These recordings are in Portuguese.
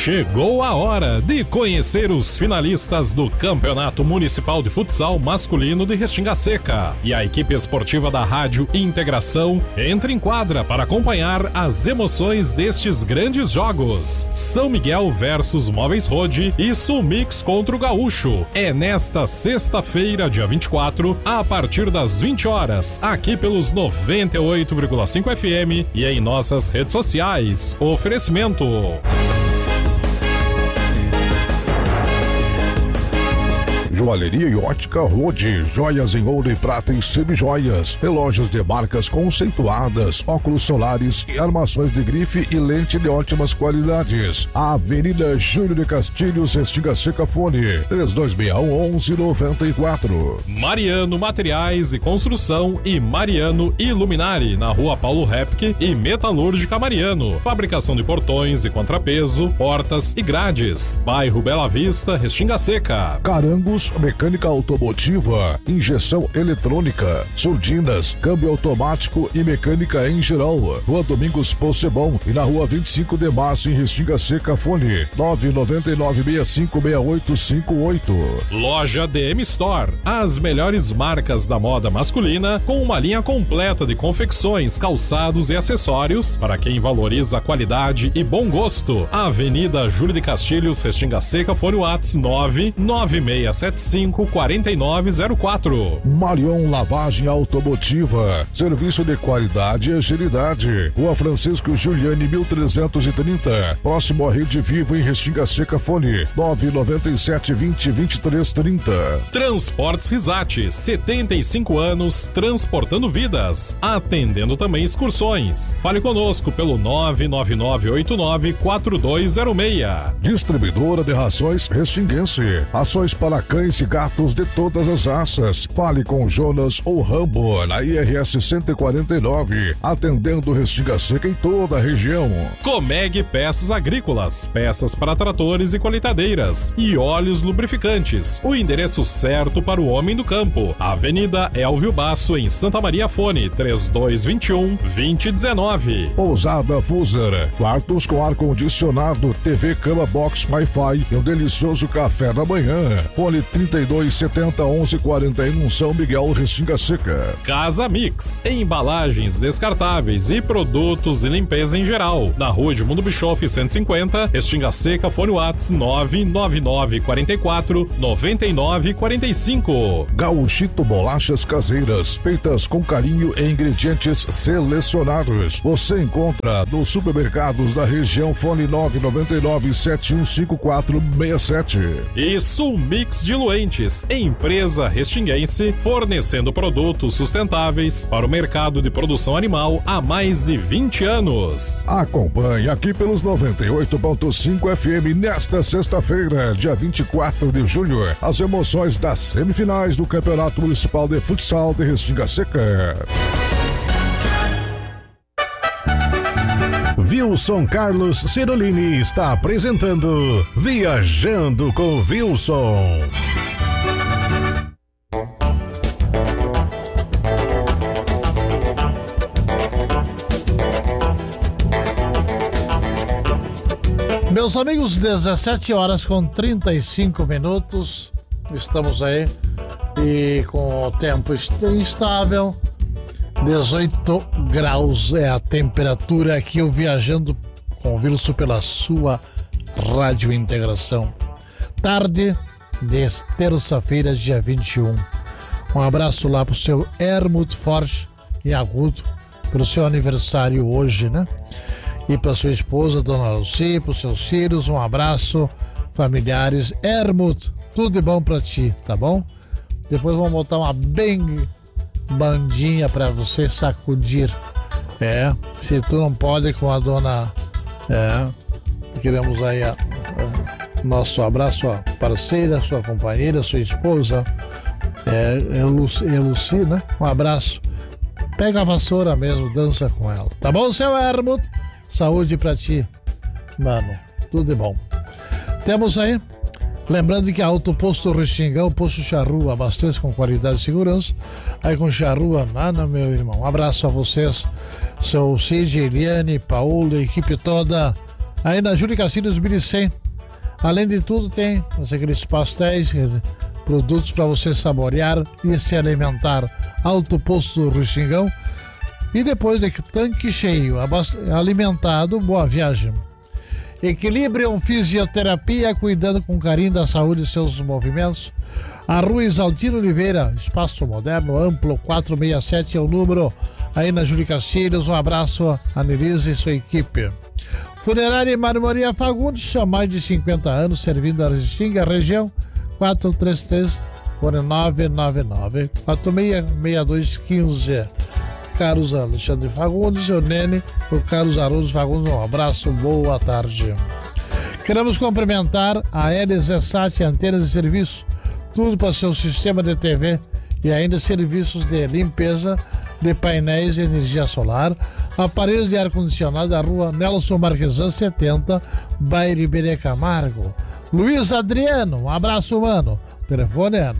Chegou a hora de conhecer os finalistas do Campeonato Municipal de Futsal Masculino de Restinga Seca. E a equipe esportiva da Rádio Integração entra em quadra para acompanhar as emoções destes grandes jogos. São Miguel versus Móveis Rode e Sul-Mix contra o Gaúcho. É nesta sexta-feira, dia 24, a partir das 20 horas, aqui pelos 98,5 FM e em nossas redes sociais. Oferecimento. Joalheria e ótica Rode, joias em ouro e prata e semijoias, relógios de marcas conceituadas, óculos solares e armações de grife e lente de ótimas qualidades. Avenida Júlio de Castilhos, Restinga Seca, fone 3261-1194. Mariano Materiais e Construção e Mariano Iluminari, na Rua Paulo Repke e Metalúrgica Mariano. Fabricação de portões e contrapeso, portas e grades. Bairro Bela Vista, Restinga Seca. Carangos Mecânica Automotiva, injeção eletrônica, surdinas, câmbio automático e mecânica em geral. Rua Domingos Possebon e na Rua 25 de Março, em Restinga Seca, fone 999656858. Loja DM Store, as melhores marcas da moda masculina com uma linha completa de confecções, calçados e acessórios para quem valoriza a qualidade e bom gosto. Avenida Júlio de Castilhos, Restinga Seca, fone WhatsApp 99675-4904. Marion Lavagem Automotiva, serviço de qualidade e agilidade. Rua Francisco Giuliani 1330, próximo à Rede Vivo, em Restinga Seca, fone 99720-2330. Transportes Risate, 75 anos transportando vidas, atendendo também excursões. Fale conosco pelo 99989-4206. Distribuidora de rações Restinguense, rações para cães e gatos de todas as raças. Fale com Jonas ou Rambo na IRS 149, atendendo Restinga Seca em toda a região. Comeg Peças Agrícolas, peças para tratores e colheitadeiras e óleos lubrificantes. O endereço certo para o homem do campo. Avenida Elvio Basso, em Santa Maria, fone 3221-2019. Pousada Fuser, quartos com ar-condicionado, TV, cama, box, Wi-Fi e um delicioso café da manhã. Fone 3270-1141, São Miguel, Restinga Seca. Casa Mix, embalagens descartáveis e produtos de limpeza em geral. Na Rua Edmundo Bischoff 150, Restinga Seca, fone WhatsApp 99944-9945. Gauchito Bolachas Caseiras, feitas com carinho e ingredientes selecionados. Você encontra nos supermercados da região, fone 999-715467. E Sul-Mix Diluentes, empresa restinguense, fornecendo produtos sustentáveis para o mercado de produção animal há mais de 20 anos. Acompanhe aqui pelos 98.5 FM nesta sexta-feira, dia 24 de julho, as emoções das semifinais do Campeonato Municipal de Futsal de Restinga Seca. Wilson Carlos Cirolini está apresentando Viajando com Wilson. Meus amigos, 17 horas com 35 minutos, estamos aí e com o tempo instável. 18 graus é a temperatura aqui, eu Viajando com o Wilson pela sua Rádio Integração. Tarde de terça-feira, dia 21. Um abraço lá pro seu Hermut Forte e Agudo, pelo seu aniversário hoje, né? E pra sua esposa, Dona Lucy, pros seus filhos, um abraço, familiares. Hermut, tudo de bom pra ti, tá bom? Depois vamos botar uma bem bandinha pra você sacudir. Se tu não pode com a dona, queremos aí nosso abraço, sua parceira, sua companheira, sua esposa, Lucy, né? Um abraço. Pega a vassoura mesmo, dança com ela, tá bom, seu Hermut? Saúde pra ti, mano, tudo de bom. Temos aí, lembrando que a Autoposto Restinga, o Posto Charrua, abastece com qualidade e segurança. Aí com Charrua, nada, meu irmão. Um abraço a vocês, seu Cid, Eliane, Paulo, a equipe toda aí na Júlio Castilhos 1100. Além de tudo, tem aqueles pastéis, produtos para você saborear e se alimentar. Alto Posto do Xingão. E depois de tanque cheio, alimentado, boa viagem. Equilibrium Fisioterapia, cuidando com carinho da saúde e seus movimentos. A Rua Exaltino Oliveira, espaço moderno, amplo, 467 é o número. Aí na Júlio Castilhos, um abraço a Nelise e sua equipe. Funerária e Marmoria Fagundes, há mais de 50 anos, servindo a Restinga, região, 433-4999, 466215. Carlos Alexandre Fagundes, o Nene, o Carlos Haroldo Fagundes, um abraço, boa tarde. Queremos cumprimentar a LZSAT, antenas de serviço, tudo para seu sistema de TV e ainda serviços de limpeza de painéis de energia solar, aparelhos de ar-condicionado da rua Nelson Marquesan 70, bairro Iberê Camargo. Luiz Adriano, um abraço humano. O telefone é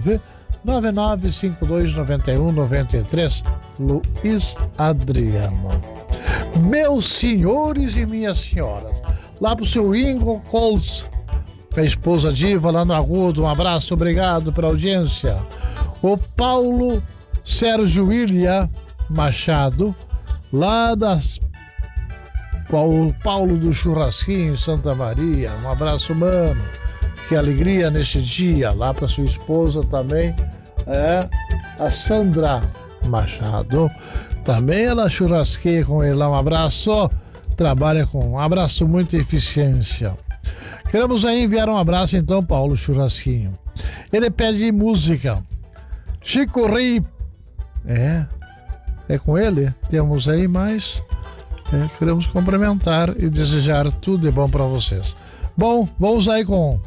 999529193. Luiz Adriano. Meus senhores e minhas senhoras, lá pro seu Ingo Coles, a esposa diva lá no Agudo, um abraço, obrigado pela audiência. O Paulo Sérgio William Machado, lá das o Paulo do Churrasquinho em Santa Maria, um abraço, mano. Que alegria neste dia, lá para sua esposa também, a Sandra Machado. Também ela churrasqueia com ele lá, um abraço. Trabalha com um abraço, muita eficiência. Queremos aí enviar um abraço então, Paulo Churrasquinho. Ele pede música. Chico Rei. É com ele. Temos aí mais. Queremos cumprimentar e desejar tudo de bom para vocês. Bom, vamos aí com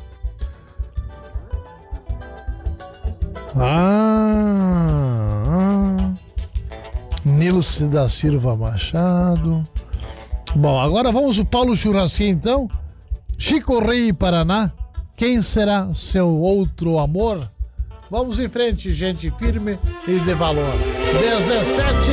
Nilce da Silva Machado. Bom, agora vamos o Paulo Churrasquinho então. Chico Rei Paraná. Quem será seu outro amor? Vamos em frente, gente firme e de valor. 17